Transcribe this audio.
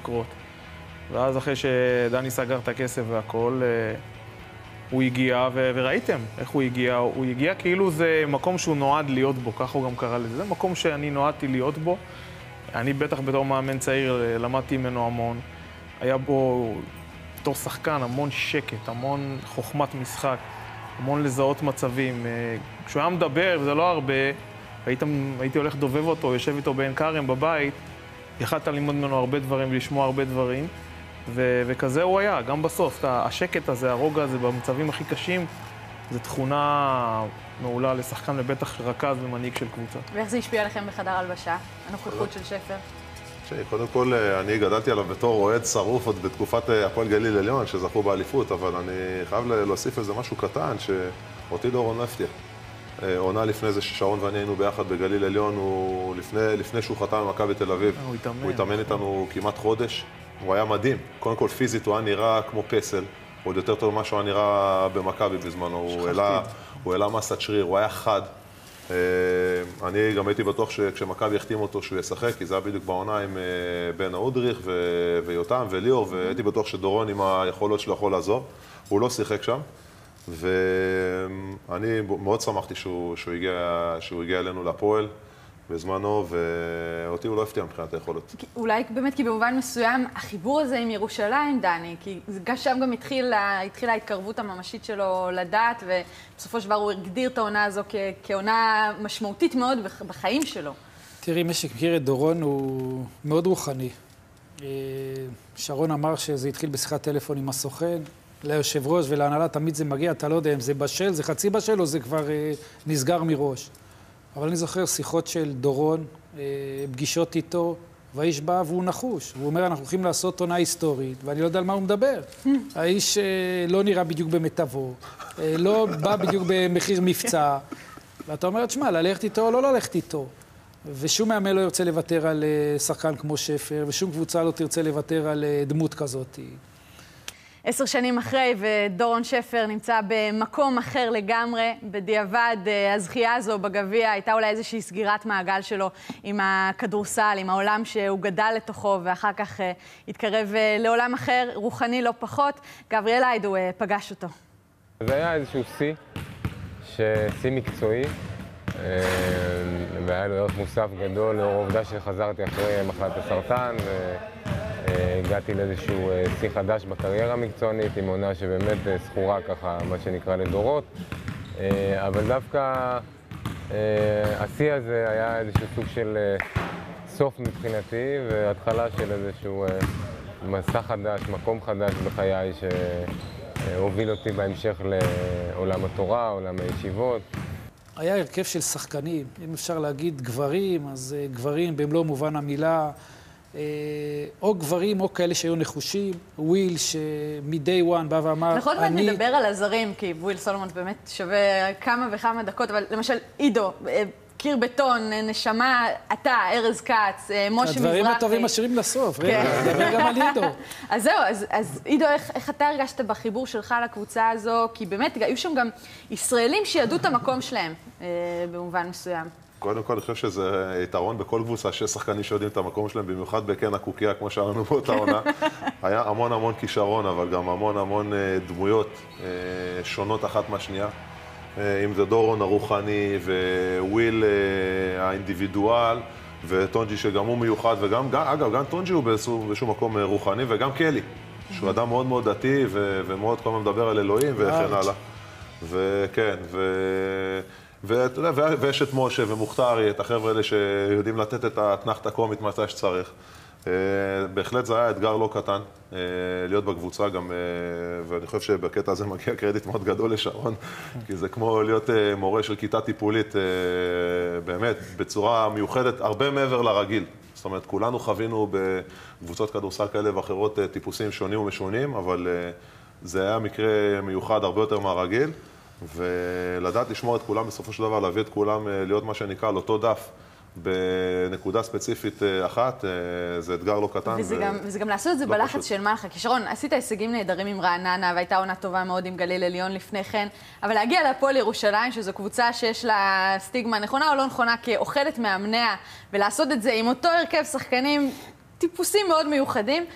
לקרות. ואז אחרי שדני סגר את הכסף והכל, הוא הגיע, וראיתם איך הוא הגיע. הוא הגיע כאילו זה מקום שהוא נועד להיות בו, ככה הוא גם קרא לזה. זה מקום שאני נועדתי להיות בו. אני בטח בתור מאמן צעיר למדתי ממנו המון. היה בו, בתור שחקן, המון שקט, המון חוכמת משחק, המון לזהות מצבים. כשהוא היה מדבר, וזה לא הרבה, הייתי הולך דובב אותו, יושב איתו בעין כרם בבית, יכלת ללמוד ממנו הרבה דברים ולשמוע הרבה דברים, וכזה הוא היה, גם בסוף. השקט הזה, הרוגע הזה, במצבים הכי קשים, זו תכונה מעולה לשחקן ובטח רכז ומנהיג של קבוצה. ואיך זה השפיע עליכם בחדר הלבשה, הנוכחות של שפר? קודם כל, אני גדלתי עליו בתור אוהד שרוף עוד בתקופת הפועל גליל עליון, שזכו באליפות, אבל אני חייב להוסיף איזה משהו קטן, שאותי דורון לא הפתיע. עונה לפני זה ששרון ואני היינו ביחד בגליל עליון, הוא לפני שהוא חתם במכבי תל אביב, הוא התאמן איתנו כמעט חודש, הוא היה מדהים. קודם כל פיזית הוא היה נראה כמו פסל, עוד יותר טוב ממה שהוא היה נראה במכבי בזמנו, הוא העלה מסת שריר, הוא היה חד. אני גם הייתי בטוח שכשמכבי החתים אותו שהוא ישחק, כי זה היה בדיוק בעונה עם בן האודריך ויותם וליאור, והייתי בטוח שדורון עם היכולות שלו יכול לעזור. הוא לא שיחק שם, ואני מאוד שמחתי שהוא הגיע אלינו לפועל בזמנו, ואותי הוא לא הפתיע מבחינת היכולות. אולי באמת כי במובן מסוים החיבור הזה עם ירושלים, דני, כי שם גם התחילה ההתקרבות הממשית שלו לדעת, ובסופו של דבר הוא הגדיר את העונה הזו כעונה משמעותית מאוד בחיים שלו. תראי, מי שמכיר את דורון הוא מאוד רוחני. שרון אמר שזה התחיל בשיחת טלפון עם הסוכן, ליושב ראש ולהנהלה תמיד זה מגיע, אתה לא יודע אם זה בשל, זה חצי בשל או זה כבר נסגר מראש. אבל אני זוכר שיחות של דורון, פגישות איתו, והאיש בא והוא נחוש. הוא אומר, אנחנו הולכים לעשות עונה היסטורית, ואני לא יודע על מה הוא מדבר. האיש לא נראה בדיוק במיטבו, לא בא בדיוק במחיר מבצע. ואתה אומר, תשמע, ללכת איתו או לא ללכת איתו. ושום מאמן לא ירצה לוותר על שחקן כמו שפר, ושום קבוצה לא תרצה לוותר על דמות כזאת. 10 שנים אחרי, ודורון שפר נמצא במקום אחר לגמרי. בדיעבד, הזכייה הזו בגביע הייתה אולי איזושהי סגירת מעגל שלו עם הכדורסל, עם העולם שהוא גדל לתוכו, ואחר כך התקרב לעולם אחר, רוחני לא פחות. גבריאל היידו פגש אותו. זה היה איזשהו שיא מקצועי, והיה לו ערך מוסף גדול לאור העובדה שחזרתי אחרי מחלת הסרטן, הגעתי לאיזשהו שיא חדש בקריירה המקצוענית, עם עונה שבאמת זכורה ככה, מה שנקרא לדורות. אבל דווקא השיא הזה היה איזשהו סוג של סוף מבחינתי, והתחלה של איזשהו מסע חדש, מקום חדש בחיי, שהוביל אותי בהמשך לעולם התורה, עולם הישיבות. היה הרכב של שחקנים, אם אפשר להגיד גברים, אז גברים במלוא מובן המילה, או גברים או כאלה שהיו נחושים. וויל שמ-day one בא ואמר, נכון, אני נדבר על הזרים, כי וויל סולומון באמת שווה כמה וכמה דקות, אבל למשל עידו, קיר בטון, נשמה, אתה, ארז כץ, משה מזרחי. הדברים הטובים משאירים לסוף, רגע, נדבר גם על עידו. אז זהו, אז עידו, איך אתה הרגשת בחיבור שלך לקבוצה הזו? כי באמת היו שם גם ישראלים שידעו את המקום שלהם, במובן מסוים. קודם כל, אני חושב שזה יתרון בכל קבוצה שיש שחקנים שיודעים את המקום שלהם, במיוחד בקן הקוקייה, כמו שאמרנו באותה עונה. היה המון כישרון, אבל גם המון דמויות שונות אחת מהשנייה. אם זה דורון הרוחני, וויל האינדיבידואל, וטונג'י שגם הוא מיוחד, אגב, גם טונג'י הוא באיזשהו מקום רוחני, וגם קלי, שהוא אדם מאוד דתי, ומאוד כל הזמן מדבר על אלוהים וכן הלאה. וכן, ואתה יודע, ויש את משה ומוכתרי, את החבר'ה האלה שיודעים לתת את האתנחת הקומית מתי שצריך. בהחלט זה היה אתגר לא קטן, להיות בקבוצה גם, ואני חושב שבקטע הזה מגיע קרדיט מאוד גדול לשרון, כי זה כמו להיות מורה של כיתה טיפולית, באמת, בצורה מיוחדת, הרבה מעבר לרגיל. זאת אומרת, כולנו חווינו בקבוצות כדורסל כאלה ואחרות טיפוסים שונים ומשונים, אבל זה היה מקרה מיוחד הרבה יותר מהרגיל, ולדעת לשמור את כולם בסופו של דבר, להביא את כולם להיות מה שנקרא על אותו דף, בנקודה ספציפית אחת, זה אתגר לא קטן. וזה גם לעשות את זה בלחץ של מלכה. כי שרון, עשית הישגים נהדרים עם רעננה, והייתה עונה טובה מאוד עם גליל עליון לפני כן, אבל להגיע להפועל ירושלים, שזו קבוצה שיש לה סטיגמה נכונה או לא נכונה, כאוכלת מאמניה, ולעשות את זה עם אותו הרכב שחקנים, טיפוסים מאוד מיוחדים,